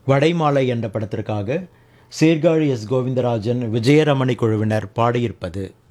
வடைமாலை என்ற படத்திற்காக சீர்காழி எஸ் கோவிந்தராஜன், விஜயரமணி குழுவினர் பாடியிருப்பது.